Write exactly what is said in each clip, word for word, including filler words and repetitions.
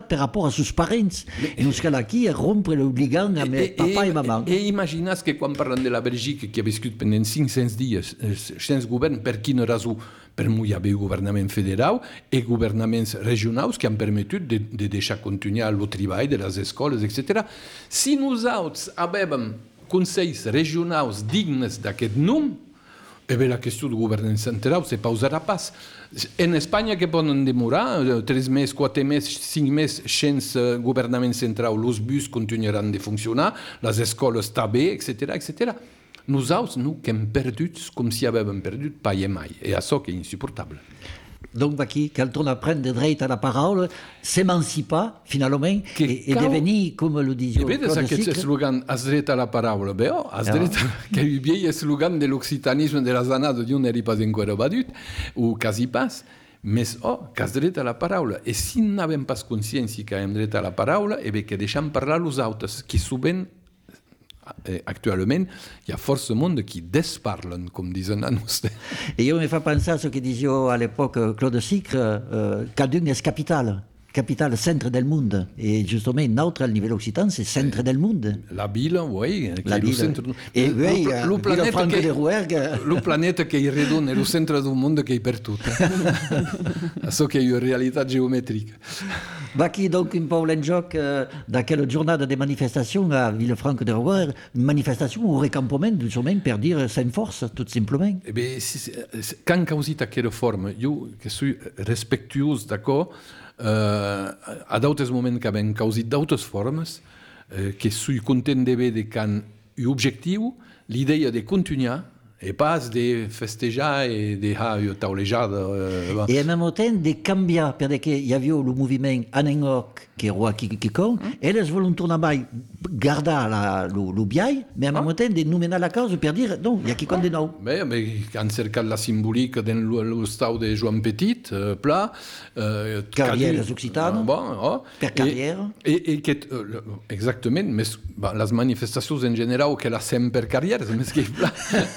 per rapport als seus parents. E non cal aquí a rompre l'obligant amb e, papa e, i mamà. E imaginats que quan parlen de la Bèlgica, que ha viscut pendant cinc cents dies sense govern, per quina raó? Per mi hi havia governament federal e governaments regionals que han permetut de, de deixar continuar el treball de les escoles, etcètera. Si nosaltres avem consells regionals dignes d'aquest nom, eh bé, la qüestió del govern central se pausarà pas. En Espanya, que poden demorar tres mesos, quatre mesos, cinc mesos sense governament central, els bus continuaran de funcionar, les escoles està bé, etcètera, etcètera. Nosaltres, no, que hem perdut com si havíem perdut pas i mai. E això que és insuportable. Donc, Baki, quand on apprend le droit à la parole, s'émanciper, finalement, que et, et devenir, comme le disait Claude Sic. Aquest slogan, has dret a la paraula. Bé, oh, has dret a... Que és el vell slogan de l'occitanisme de les anades d'on n'era pas encara badut, o quasi pas. Més, oh, que has dret a la paraula. I si no n'havem pas consciència que hem dret a la paraula, eh bé, que deixem parlar els altres, que sovint Eh, actualment hi ha força monde qui desparlen, com diuen a nostre. Et io mi fa pensare a ce che dicevo all'epoca Claude Sic, euh, Cadun est capitale. Capitale, centre del monde. Et justement, notre, al nivell occitan, c'est centre del monde. La ville, oui. La ville. Centre... Et oui, le, le planète Franco que, de Rouergue. Le planète che è redondo, è il centro del mondo che è per tutto. Això che è una realitat geometrica. Baki, donc, un peu l'enjoc euh, d'aquella giornata de manifestation à Villefranche de Rouergue, une manifestation au recampement, justement, per dire sans force, tout simplement. Eh bien, si, si, quand causit aquella forma, jo, que soy respectuós d'acord, Uh, a d'altres moments que hem causit d'altres formes, uh, que soy content de veure que han l'objectiu, l'idea de continuar, et pas de festejar et de deixar una taulejada. Uh, et en même temps de canviar, perquè hi havia el moviment anengoc que era qui, qui compte, mm. elles volen tornar mai gardar el biai, mais en même temps de nomenar la causa per dir, non, hi ha qui compte de nou. Bé, bé, han cercat la simbolica de l'estau de Joan Petit, uh, Pla... Uh, Carrieres occitanes, uh, bon, oh, per carrière. I, i, i que, uh, exactament, més, bah, les manifestacions en general que les fem per carrieres, més que Pla...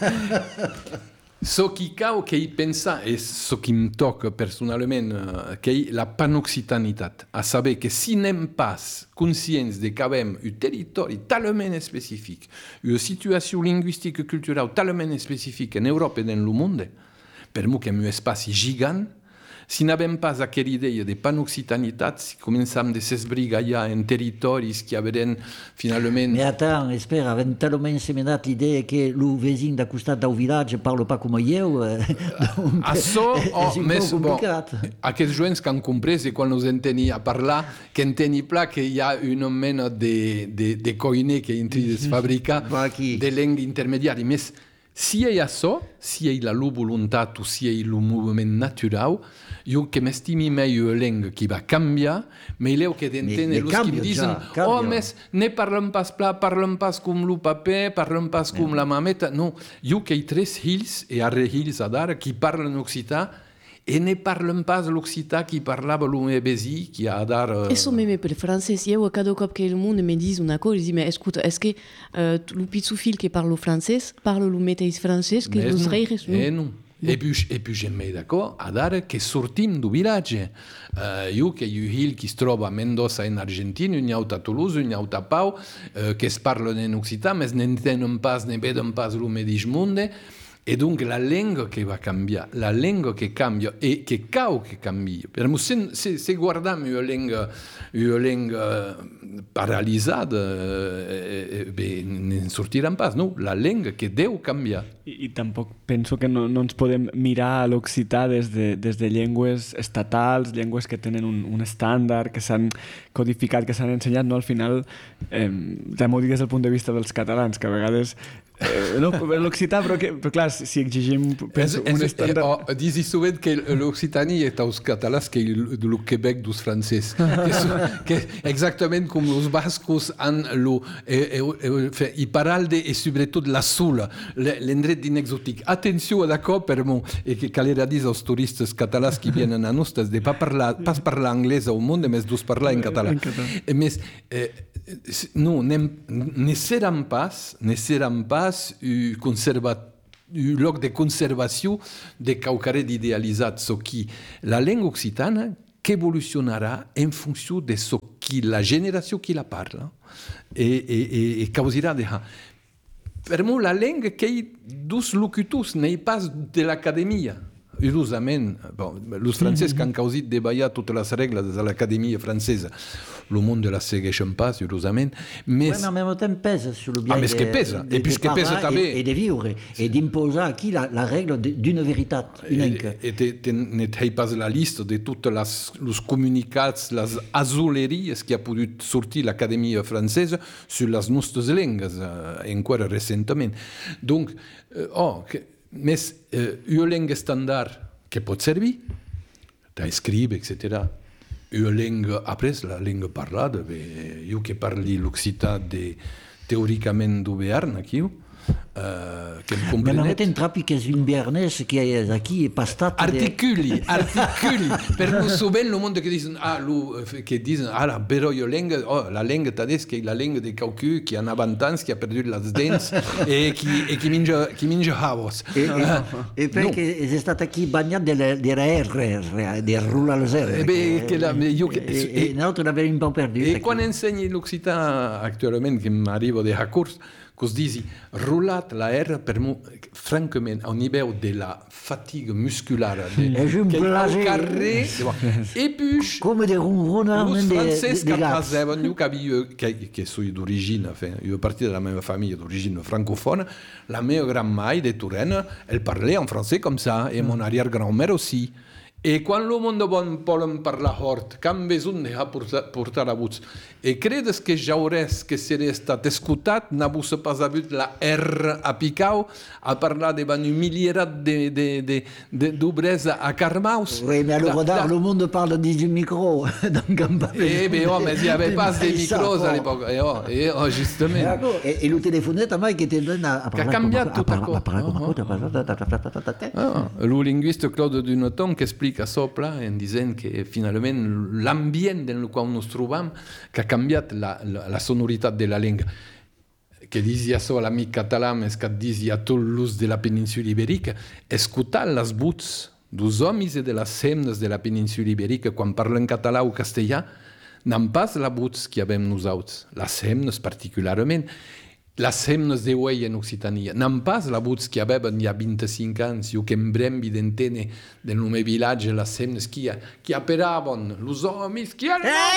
So qui cau que hi pensa, és so qui em toca personalment, uh, que hi la panoccitanitat, a saber que si n'hem pas conscients de que avem un territori talment específic, una situació lingüística i cultural talment específica en Europa i en el món, per mi que és un espai gigant, si n'avem pas aquella idea de panoccitanitat, si començam de s'esbrigallar en territoris que haveren finalment... Mais attends, espera, avem talment semenat l'idea que el vesin de costat del vilatge parla pas com eu, donc Açò, oh, és un més, poc complicat. Bon, aquests joves que han comprès i quan us enteni a parlar, que enteni pla que hi ha una mena de, de, de coïner que entri de fabricar de lengua intermediària. Més, si hi ha això, si hi ha la voluntat o si hi ha el moviment natural, jo que m'estimi mai una lengua que va canviar, mais l'eu que d'entendre els que em diuen oh, més, ne parlem pas pla, parlem pas com el paper, parlem pas com la mameta. No, jo que hi ha tres fills, e arre fills a dar, qui parlen occità, e ne parlem pas l'occità qui parlava el meu vesí, qui a dar... E so meme per francès, eu cada cop que el monde me dis una cosa, dis, mais escuta, est-ce que uh, le petit fil qui parle francès parle le mateix francès que els reis? Eh non. E puis, e puis j'aime d'accord a dar que sortim du vilatge. Uh, io che io hil che si trova a Mendoza in Argentina, un auto a Toulouse, un auto a Pau, uh, che si parlano in occità, ma ne tenen pas, ne vedono pas lo medis monde. E dunque la lingua che va a cambiare, la lingua che cambia e che cau che cambia. Per se, se, se guardiamo una lingua, una lingua paralizzata, eh, eh, beh, ne sortiran pas, no? La lingua che deu canviare. I, i tampoc penso que no, no ens podem mirar a l'occità des de, des de llengües estatals, llengües que tenen un, un estàndard, que s'han codificat, que s'han ensenyat, no? Al final, eh, ja m'ho dic des del punt de vista dels catalans, que a vegades Eh, no, l'occità, però, que, però clar, si exigim penso, es, un estàndard... Eh, oh, disi sovint que l'Occitània és els catalans que el, el Quebec dels francesos. que, que exactament com els bascos han lo, eh, eh, i paralde e sobretot la Sula, l'endret d'inexotic. Atenció d'acord per mo, e que calera dir als turistes catalans que vienen a nostres de pas parlar, pas parlar anglès al món, més dus parlar en català. En català. Més, eh, no, ne seran pas, ne seran pas un conservatori, un lloc de conservació de qualquered idealitzat. So qui la llengua occitana qu'evolucionarà en funció de so qui la generació qui la parla e, e, e causarà de ha. Per mo la lengua che dus locutus nei pas de l'academia. Curiosament, bon, els francesos que han causat de ballar totes les regles de l'acadèmia francesa, el món de la segueixen pas, curiosament. Mais oui, mais en même temps pèse sur le bien ah, mais de, pesa. de, Et puis de pesa també. Et, et de vivre, et d'imposer aquí la, la règle d'une vérité unique. Et, et n'était pas la liste de tous les communicats, les azuleries qui a pu sortir l'acadèmia francesa sur les nostres langues, encara recentment. Donc, oh, mais euh, une langue standard qui peut servir, tu écrire, et cetera. Une langue, après, la langue parlada, je qui parle l'occitan théoriquement du Béarn, aquí, Uh, que em comprenet. Ma avete entrapi che è un biarnese che è qui è pastato articuli, de... articuli per lo sovent il mondo che dicono ah, lu, che dicono ah, la però io lingua, oh, la lingua tedesca è la lingua di qualcuno che ha avantanza, che ha perduto le denti e che, e che mangia, che mangia havos. E, uh, e perché no. È stata qui bagnata della R, del rulla alle R. E beh, che la, io, che, e, e, e noi l'abbiamo un po' perduto. E quando insegni l'occitan attualmente, che mi arrivo da corso, cos disi roulat la R per mo francament au niveau de la fatigue musculaire de carré et puis comme des ronronnards les français qui passaient nous qui qui sont d'origine enfin io parti de la même famille d'origine francophone la mia grand-mère de Touraine elle parlait en français comme ça et mon arrière-grand-mère aussi. E quan lo mondo bon polen parlar hort, qu'han besoin de portar, portar a buts. E credes que jaures que seria estat escutat, n'a vos pas avut la R a Picau, a parlar de van humilierat de, de, de, de d'obresa a Carmaus. Oui, mais alors, regarde, le monde parle du micro. Donc, on parle... Eh bien, oh, mais il n'y avait pas de micros à l'époque. Et oh, et oh, justement. Et, et le téléphonette, moi, qui était donné à parler. Qui a cambié tout à coup. Le linguiste Claude Dunoton qui explique a sopra en disant que finalement l'ambient dans lequel nous trouvons que ha canviat la, la, la sonoritat de la lingua. Que dizia so l'amic català, mais que dizia tot l'ús de la península ibèrica, escoltar les vots dels homes i de les semnes de la península ibèrica quan parlen català o castellà, n'han pas la vots que havem nosaltres, les semnes particularment. Les semnes de uei en Occitania n'han pas la vots que avevano hi ha vint-i-cinc anys, io che embrembi d'entene del meu vilatge les semnes que, que aperaven els homes que...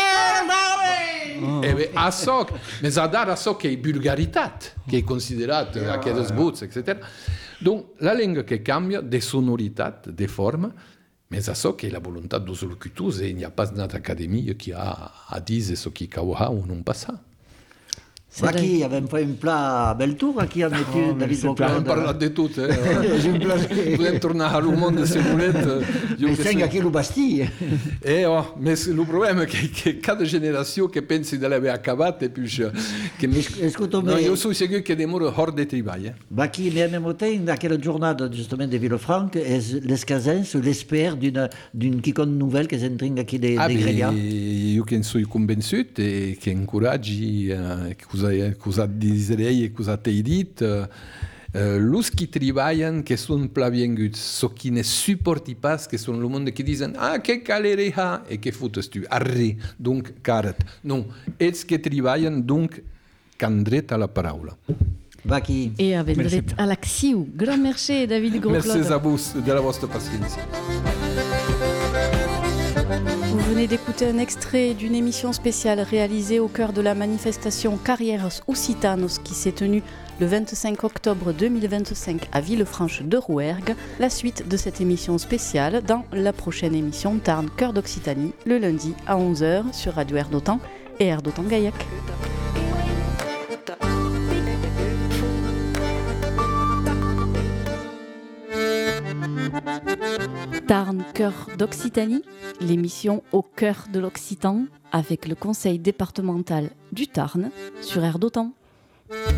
E bé, a soc, mais a dar a soc que è vulgaritat, che è considerat aquestes vots, et cetera. Donc, la lingua che cambia de sonoritat, de forma, mais a soc que la volontat dels locutors e n'hi ha pas una acadèmia que ha a dir ce qui cauha o non passa. Aquí avem fet un pla bel tour, aquí hem metut oh, David Boclod. Hem parlat de tot, eh? Podem tornar a l'humor de Semolet. Mais cinc aquí al Bastille. Eh, oh, mais el problema è che cada generació que pensi de l'haver acabat, et puis... Que... Escolta'm... No, jo soy segur que demora hors de treball, eh? Va aquí, mais en même temps, d'aquella jornada, justement, de Villefranche, és l'escasens, l'espère d'une quicone nouvelle que s'entringa aquí de, ah, de Grelha. Jo que en soy convençut e que encoratgi eh, que cosa direi e cosa t'hai dit, uh, uh, los qui treballen que són plavienguts, so qui ne supporti pas, que són el monde que diuen ah, que calereja, e que fotes tu, arre, donc carat. Non, ells que treballen, donc, can dret a la paraula. Va aquí. Et avec dret a l'acció. Grand merci, David Grosclod. Merci a vous de la vostra paciència. Vous venez d'écouter un extrait d'une émission spéciale réalisée au cœur de la manifestation Carrieros Occitanos qui s'est tenue le vingt-cinq octobre deux mille vingt-cinq à Villefranche de Rouergue. La suite de cette émission spéciale dans la prochaine émission Tarn Cœur d'Occitanie le lundi à onze heures sur Radio Air d'Otan et Air d'Otan Gaillac. Tarn Cœur d'Occitanie, l'émission au cœur de l'Occitan avec le conseil départemental du Tarn sur Air d'Otan.